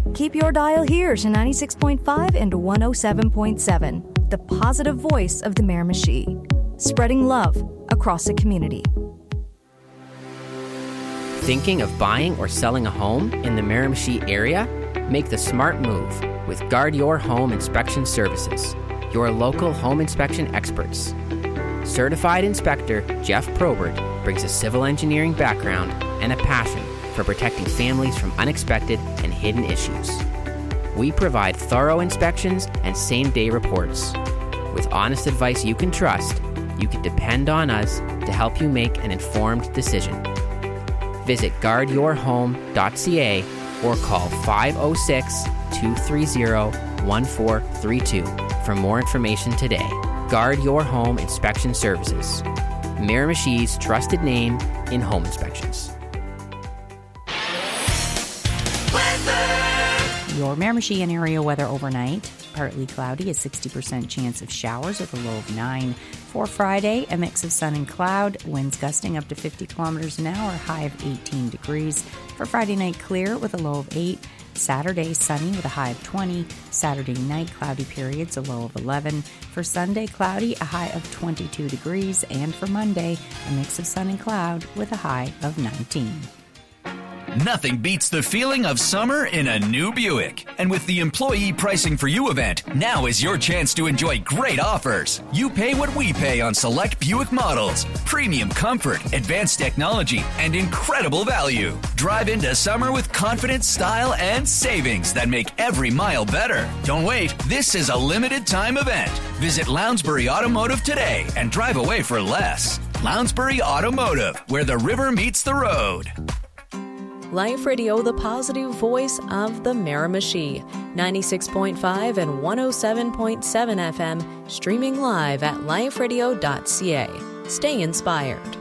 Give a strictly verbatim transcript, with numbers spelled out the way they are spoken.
Keep your dial here to ninety-six point five and one oh seven point seven, the positive voice of the Miramichi, spreading love across the community. Thinking of buying or selling a home in the Miramichi area? Make the smart move with Guard Your Home Inspection Services, your local home inspection experts. Certified inspector Jeff Probert brings a civil engineering background and a passion for protecting families from unexpected and hidden issues. We provide thorough inspections and same-day reports. With honest advice you can trust, you can depend on us to help you make an informed decision. Visit guard your home dot c a or call five oh six, two three zero, one four three two for more information today. Guard Your Home Inspection Services, Miramichi's trusted name in home inspections. Your Miramichi and area weather overnight. Partly cloudy, a sixty percent chance of showers with a low of nine. For Friday, a mix of sun and cloud, winds gusting up to fifty kilometers an hour, high of eighteen degrees. For Friday night, clear with a low of eight. Saturday, sunny with a high of twenty. Saturday night, cloudy periods, a low of eleven. For Sunday, cloudy, a high of twenty-two degrees. And for Monday, a mix of sun and cloud with a high of nineteen. Nothing beats the feeling of summer in a new Buick. And with the Employee Pricing for You event, now is your chance to enjoy great offers. You pay what we pay on select Buick models. Premium comfort, advanced technology, and incredible value. Drive into summer with confidence, style, and savings that make every mile better. Don't wait. This is a limited time event. Visit Lounsbury Automotive today and drive away for less. Lounsbury Automotive, where the river meets the road. Life Radio, the positive voice of the Miramichi, ninety-six point five and one oh seven point seven F M, streaming live at life radio dot c a. Stay inspired.